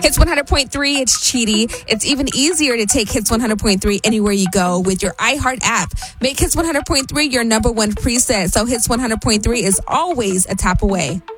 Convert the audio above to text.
Hits 100.3, it's Chidi. It's even easier to take Hits 100.3 anywhere you go with your iHeart app. Make Hits 100.3 your number one preset, so Hits 100.3 is always a tap away.